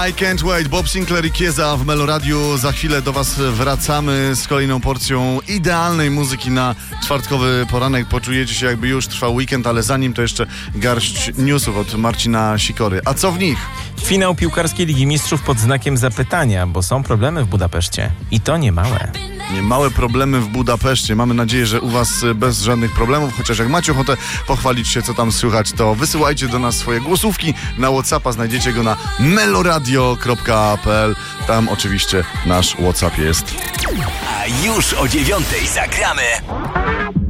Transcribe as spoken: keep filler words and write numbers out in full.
I Can't Wait, Bob Sinclair i Kieza w Meloradiu. Za chwilę do was wracamy z kolejną porcją idealnej muzyki na czwartkowy poranek. Poczujecie się, jakby już trwał weekend, ale zanim to jeszcze garść newsów od Marcina Sikory. A co w nich? Finał piłkarskiej Ligi Mistrzów pod znakiem zapytania, bo są problemy w Budapeszcie. I to nie małe. Małe problemy w Budapeszcie. Mamy nadzieję, że u was bez żadnych problemów, chociaż jak macie ochotę pochwalić się, co tam słychać, to wysyłajcie do nas swoje głosówki na WhatsAppa. Znajdziecie go na meloradio kropka p l. Tam oczywiście nasz WhatsApp jest. A już o dziewiątej zagramy